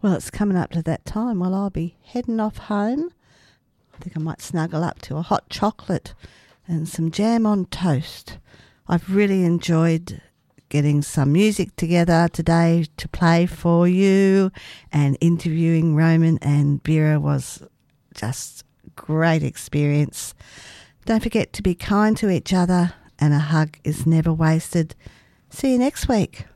Well, it's coming up to that time. Well, I'll be heading off home. I think I might snuggle up to a hot chocolate and some jam on toast. I've really enjoyed getting some music together today to play for you, and interviewing Roman and Vera was just a great experience. Don't forget to be kind to each other, and a hug is never wasted. See you next week.